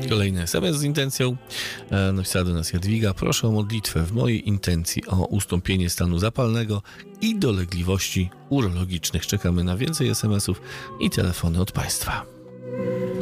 Kolejny SMS z intencją. Napisała do nas Jadwiga. Proszę o modlitwę w mojej intencji o ustąpienie stanu zapalnego i dolegliwości urologicznych. Czekamy na więcej SMS-ów i telefony od Państwa.